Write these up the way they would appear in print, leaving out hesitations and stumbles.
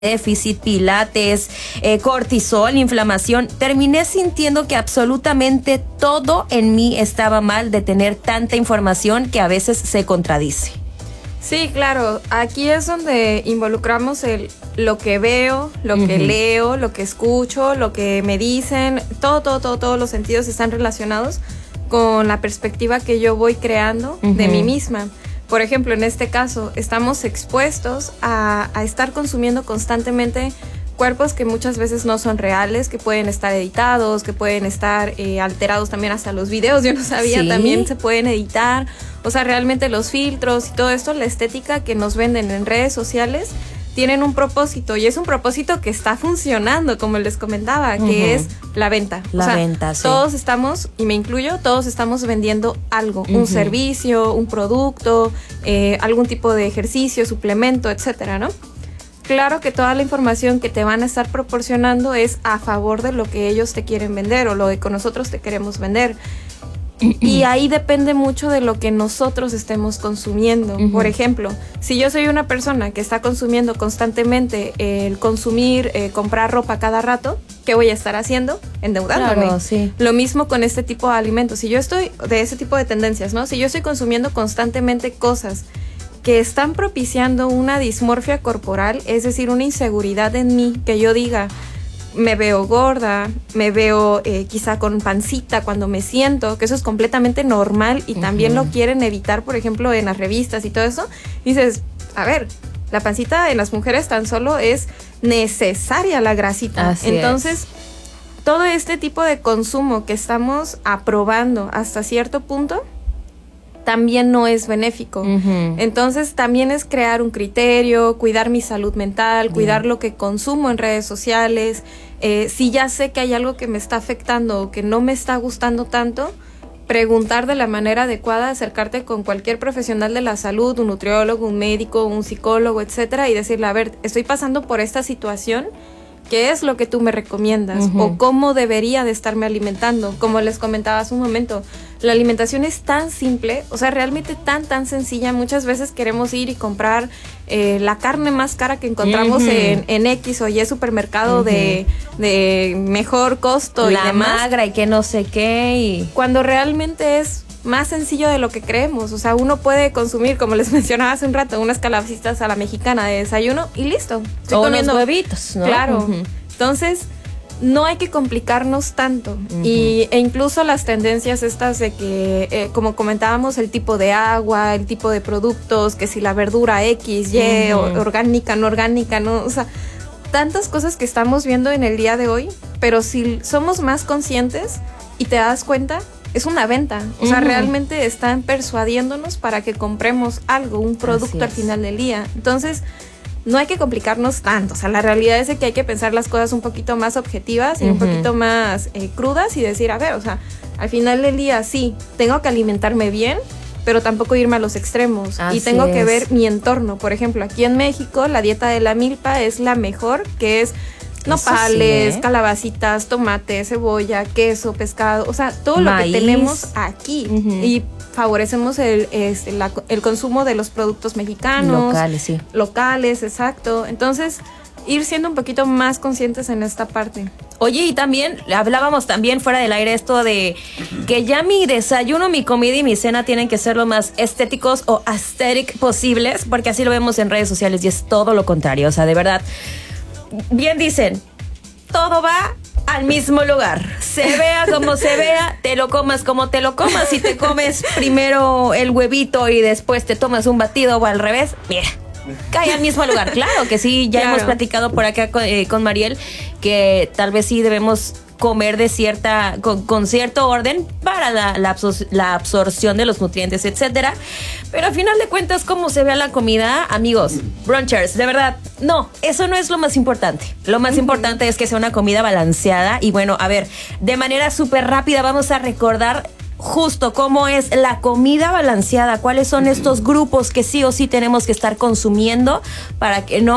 déficit, pilates, cortisol, inflamación, terminé sintiendo que absolutamente todo en mí estaba mal de tener tanta información que a veces se contradice. Sí, claro, aquí es donde involucramos lo que veo, lo que leo, lo que escucho, lo que me dicen, todos los sentidos están relacionados con la perspectiva que yo voy creando de mí misma. Por ejemplo, en este caso, estamos expuestos a estar consumiendo constantemente cuerpos que muchas veces no son reales, que pueden estar editados, que pueden estar alterados también, hasta los videos, yo no sabía, ¿sí? También se pueden editar. O sea, realmente los filtros y todo esto, la estética que nos venden en redes sociales, tienen un propósito, y es un propósito que está funcionando, como les comentaba, que es la venta. La venta, sí. Todos estamos, y me incluyo, todos estamos vendiendo algo, un servicio, un producto, algún tipo de ejercicio, suplemento, etcétera, ¿no? Claro que toda la información que te van a estar proporcionando es a favor de lo que ellos te quieren vender o lo que nosotros te queremos vender. Y ahí depende mucho de lo que nosotros estemos consumiendo. Por ejemplo, si yo soy una persona que está consumiendo constantemente el consumir, comprar ropa cada rato, ¿qué voy a estar haciendo? Endeudándome. Claro, sí. Lo mismo con este tipo de alimentos. Si yo estoy de ese tipo de tendencias, ¿no? Si yo estoy consumiendo constantemente cosas que están propiciando una dismorfia corporal, es decir, una inseguridad en mí, que yo diga, me veo gorda, me veo quizá con pancita cuando me siento, que eso es completamente normal y también lo quieren evitar, por ejemplo, en las revistas y todo eso. Dices, a ver, la pancita en las mujeres tan solo es necesaria la grasita. Así Entonces, todo este tipo de consumo que estamos aprobando hasta cierto punto también no es benéfico. Entonces también es crear un criterio, cuidar mi salud mental, cuidar lo que consumo en redes sociales. Si ya sé que hay algo que me está afectando o que no me está gustando tanto, preguntar de la manera adecuada, acercarte con cualquier profesional de la salud, un nutriólogo, un médico, un psicólogo, etcétera, y decirle, a ver, estoy pasando por esta situación, ¿qué es lo que tú me recomiendas? O cómo debería de estarme alimentando. Como les comentaba hace un momento, la alimentación es tan simple, o sea, realmente tan sencilla. Muchas veces queremos ir y comprar la carne más cara que encontramos en X o Y supermercado de mejor costo la y demás. magra y que no sé qué. Y cuando realmente es más sencillo de lo que creemos. O sea, uno puede consumir, como les mencionaba hace un rato, unas calabacitas a la mexicana de desayuno y listo. Estoy comiendo unos huevitos, ¿no? Claro. Entonces, no hay que complicarnos tanto. E incluso las tendencias estas de que, como comentábamos, el tipo de agua, el tipo de productos, que si la verdura X, Y, orgánica, no orgánica, no, o sea, tantas cosas que estamos viendo en el día de hoy, pero si somos más conscientes y te das cuenta, es una venta. O sea, realmente están persuadiéndonos para que compremos algo, un producto al final del día. Entonces, no hay que complicarnos tanto. O sea, la realidad es que hay que pensar las cosas un poquito más objetivas y un poquito más crudas y decir, a ver, o sea, al final del día sí, tengo que alimentarme bien, pero tampoco irme a los extremos. Y tengo que ver mi entorno. Por ejemplo, aquí en México, la dieta de la milpa es la mejor, que es nopales, calabacitas, tomate, cebolla, queso, pescado, o sea, todo maíz, lo que tenemos aquí. Y favorecemos el consumo de los productos mexicanos. Locales, exacto. Entonces, ir siendo un poquito más conscientes en esta parte. Oye, y también hablábamos también fuera del aire esto de que ya mi desayuno, mi comida y mi cena tienen que ser lo más estéticos o aesthetic posibles, porque así lo vemos en redes sociales y es todo lo contrario. O sea, de verdad, bien dicen, todo va al mismo lugar. Se vea como se vea, te lo comas como te lo comas. Si te comes primero el huevito y después te tomas un batido o al revés, mira, cae al mismo lugar. Claro que sí, ya hemos platicado por acá con Mariel que tal vez sí debemos comer de con cierto orden para la absorción de los nutrientes, etcétera. Pero al final de cuentas, ¿cómo se vea la comida? Amigos, brunchers, de verdad, no, eso no es lo más importante. Lo más importante es que sea una comida balanceada. Y bueno, a ver, de manera súper rápida vamos a recordar justo cómo es la comida balanceada, cuáles son estos grupos que sí o sí tenemos que estar consumiendo para que no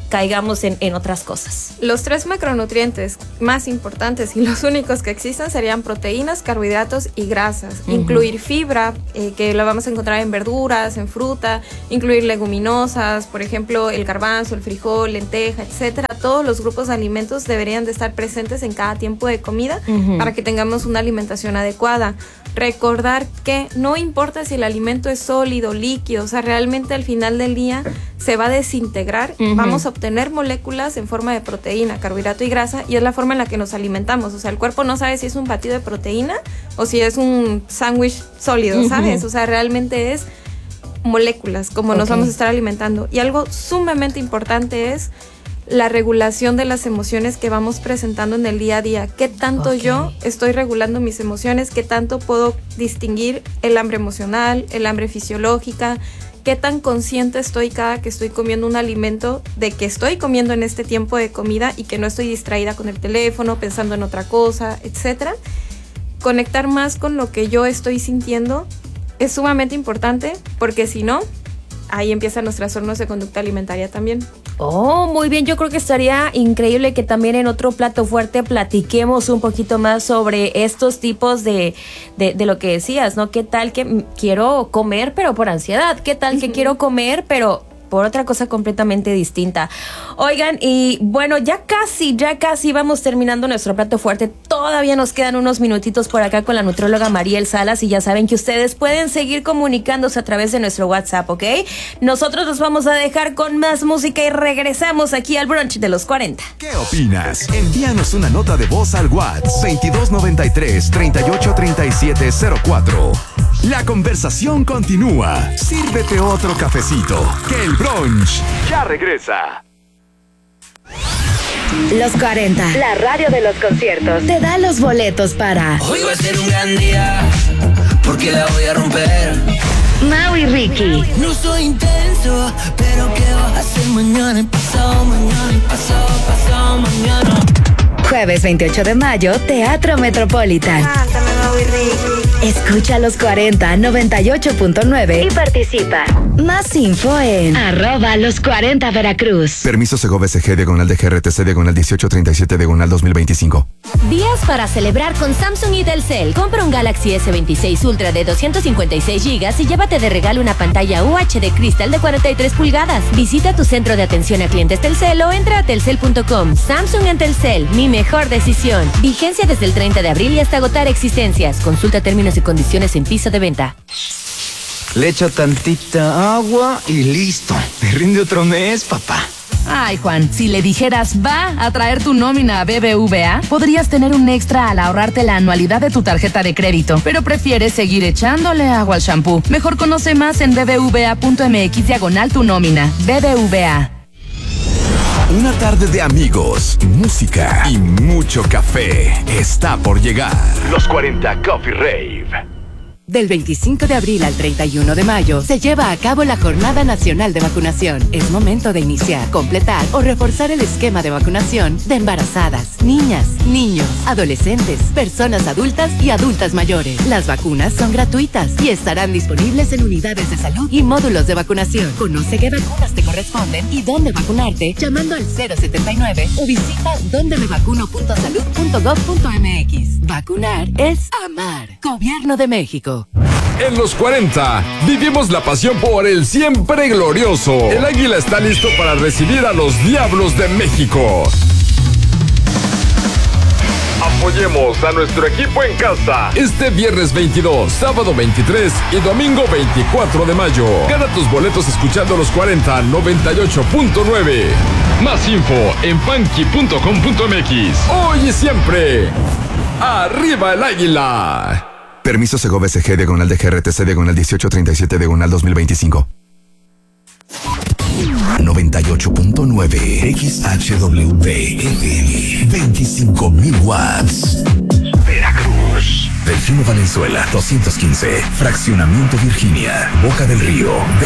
caigamos en otras cosas. Los 3 macronutrientes más importantes y los únicos que existen serían proteínas, carbohidratos y grasas. Incluir fibra, que la vamos a encontrar en verduras, en fruta, incluir leguminosas, por ejemplo, el garbanzo, el frijol, lenteja, etcétera. Todos los grupos de alimentos deberían de estar presentes en cada tiempo de comida para que tengamos una alimentación adecuada. Recordar que no importa si el alimento es sólido, líquido, o sea, realmente al final del día se va a desintegrar, vamos a obtener moléculas en forma de proteína, carbohidrato y grasa, y es la forma en la que nos alimentamos. O sea, el cuerpo no sabe si es un batido de proteína o si es un sándwich sólido, ¿sabes? O sea, realmente es moléculas como nos vamos a estar alimentando. Y algo sumamente importante es la regulación de las emociones que vamos presentando en el día a día. ¿Qué tanto yo estoy regulando mis emociones? ¿Qué tanto puedo distinguir el hambre emocional, el hambre fisiológica? ¿Qué tan consciente estoy cada que estoy comiendo un alimento de que estoy comiendo en este tiempo de comida y que no estoy distraída con el teléfono, pensando en otra cosa, etcétera? Conectar más con lo que yo estoy sintiendo es sumamente importante, porque si no, ahí empiezan los trastornos de conducta alimentaria también. Oh, muy bien. Yo creo que estaría increíble que también en otro plato fuerte platiquemos un poquito más sobre estos tipos de lo que decías, ¿no? ¿Qué tal que quiero comer pero por ansiedad? ¿Qué tal que quiero comer pero por otra cosa completamente distinta? Oigan, y bueno, ya casi vamos terminando nuestro plato fuerte. Todavía nos quedan unos minutitos por acá con la nutrióloga Mariel Salas, y ya saben que ustedes pueden seguir comunicándose a través de nuestro WhatsApp, ¿ok? Nosotros los vamos a dejar con más música y regresamos aquí al brunch de los 40. ¿Qué opinas? Envíanos una nota de voz al WhatsApp 2293-383704. La conversación continúa. Sírvete otro cafecito, que el brunch ya regresa. Los 40, la radio de los conciertos, te da los boletos para Hoy va a ser un gran día, porque la voy a romper. Mau y Ricky. No soy intenso, pero ¿qué vas a hacer mañana y pasado mañana? Jueves 28 de mayo, Teatro Metropolitan. Cántame, Mau y Ricky. Escucha los 40 98.9 y participa. Más info en @los40 Veracruz. Permiso Segovia SG diagonal de GRTC diagonal 1837 diagonal 2025. Días para celebrar con Samsung y Telcel. Compra un Galaxy S26 Ultra de 256 GB y llévate de regalo una pantalla UHD Crystal de 43 pulgadas. Visita tu centro de atención a clientes Telcel o entra a telcel.com. Samsung en Telcel, mi mejor decisión. Vigencia desde el 30 de abril y hasta agotar existencias. Consulta términos y condiciones en piso de venta. Le echo tantita agua y listo. Me rinde otro mes, papá. Ay, Juan, si le dijeras va a traer tu nómina a BBVA, podrías tener un extra al ahorrarte la anualidad de tu tarjeta de crédito, pero prefieres seguir echándole agua al shampoo. Mejor conoce más en bbva.mx/tu nómina. BBVA. Una tarde de amigos, música y mucho café está por llegar. Los 40 Coffee Rave. Del 25 de abril al 31 de mayo se lleva a cabo la Jornada Nacional de Vacunación. Es momento de iniciar, completar o reforzar el esquema de vacunación de embarazadas, niñas, niños, adolescentes, personas adultas y adultas mayores. Las vacunas son gratuitas y estarán disponibles en unidades de salud y módulos de vacunación. Conoce qué vacunas te corresponden y dónde vacunarte llamando al 079 o visita dondemevacuno.salud.gov.mx. Vacunar es amar. Gobierno de México. En los 40 vivimos la pasión por el siempre glorioso. El Águila está listo para recibir a los Diablos de México. Apoyemos a nuestro equipo en casa. Este viernes 22, sábado 23 y domingo 24 de mayo. Gana tus boletos escuchando los 40 98.9. Más info en punky.com.mx. Hoy y siempre, ¡arriba el Águila! Permiso Segovia SG diagonal de GRTC diagonal 1837 diagonal 2025. 98.9 XHWV FM 25.000 watts. Veracruz. Delfino Valenzuela 215. Fraccionamiento Virginia. Boca del Río.